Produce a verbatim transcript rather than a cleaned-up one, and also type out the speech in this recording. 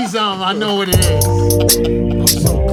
something. I know what it is. I'm so